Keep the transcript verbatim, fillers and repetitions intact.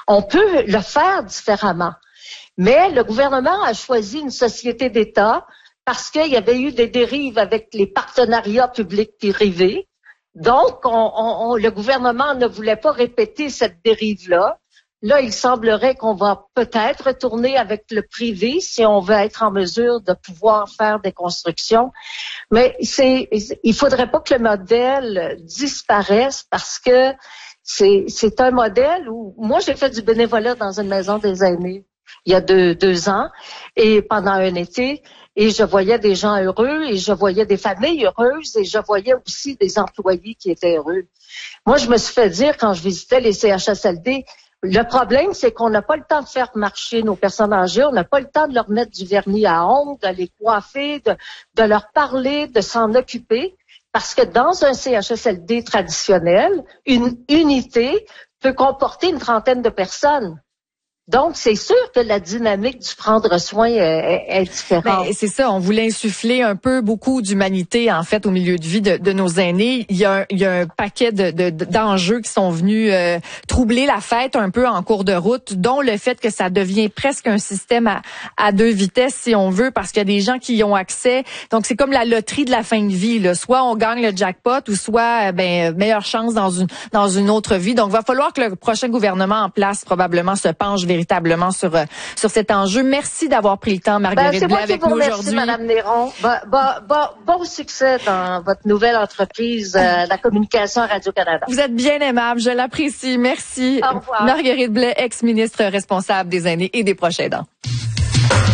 On peut le faire différemment. Mais le gouvernement a choisi une société d'État parce qu'il y avait eu des dérives avec les partenariats publics et privés. Donc, on, on, on, le gouvernement ne voulait pas répéter cette dérive-là. Là, il semblerait qu'on va peut-être retourner avec le privé si on veut être en mesure de pouvoir faire des constructions. Mais c'est, il faudrait pas que le modèle disparaisse parce que c'est, c'est un modèle où, moi, j'ai fait du bénévolat dans une maison des aînés il y a deux, deux ans et pendant un été. Et je voyais des gens heureux et je voyais des familles heureuses et je voyais aussi des employés qui étaient heureux. Moi, je me suis fait dire quand je visitais les C H S L D, le problème, c'est qu'on n'a pas le temps de faire marcher nos personnes âgées, on n'a pas le temps de leur mettre du vernis à ongles, de les coiffer, de, de leur parler, de s'en occuper. Parce que dans un C H S L D traditionnel, une unité peut comporter une trentaine de personnes. Donc, c'est sûr que la dynamique du prendre soin est, est différente. Ben, c'est ça, on voulait insuffler un peu beaucoup d'humanité, en fait, au milieu de vie de, de nos aînés. Il y a, il y a un paquet de, de, d'enjeux qui sont venus euh, troubler la fête un peu en cours de route, dont le fait que ça devient presque un système à, à deux vitesses, si on veut, parce qu'il y a des gens qui y ont accès. Donc, c'est comme la loterie de la fin de vie, là. Soit on gagne le jackpot, ou soit, ben, meilleure chance dans une, dans une autre vie. Donc, il va falloir que le prochain gouvernement en place, probablement, se penche véritablement sur sur cet enjeu. Merci d'avoir pris le temps, Marguerite ben, Blais, avec nous remercie, aujourd'hui. Madame Néron. Bon, bon, bon, bon succès dans votre nouvelle entreprise, euh, la communication à Radio-Canada. Vous êtes bien aimable, je l'apprécie. Merci. Au revoir. Marguerite Blais, ex-ministre responsable des aînés et des proches aidants.